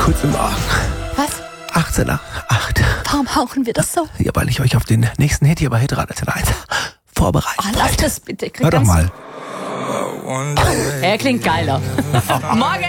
kurz im Magen. Was? 18 nach 8. Warum hauchen wir das so? Ja, weil ich euch auf den nächsten Hit hier bei Hitradio Antenne 1 vorbereiten Lass wollte. das bitte. Hör doch mal. Er klingt geiler. Morgen!